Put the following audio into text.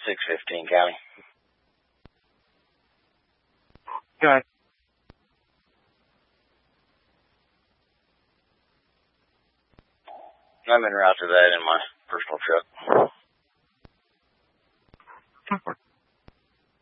615 County. Go ahead. I'm en route to that in my personal truck.